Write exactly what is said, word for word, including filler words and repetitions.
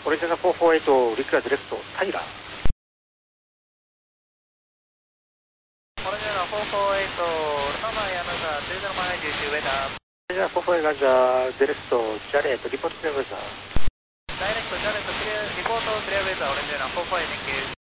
オレンジナフォーフォーエイト、リクラディレクト、タイラー。 オレンジナフォーフォーエイト、サマーヤナザー、ツーゼロマイジューシュウェダー。 オレンジナフォーフォーエイト、ランジャー、ディレクト、ジャレット、リポートクリアウェザー。 ダイレクト、ジャレット、クリア、リポート、クリアウェザー、オレンジナフォーフォーエイト、Thank you。